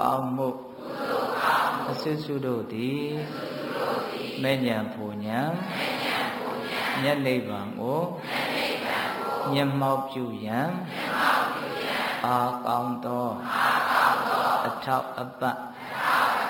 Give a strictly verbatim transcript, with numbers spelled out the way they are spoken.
အောင်မှုအစစ်စုတို့သည်မဲ့ညာပူညာမျက်နိဗ္ဗာန်ကိုမျက်မှောက်ပြုရန်အာကောင်းသောအထောက်အပံ့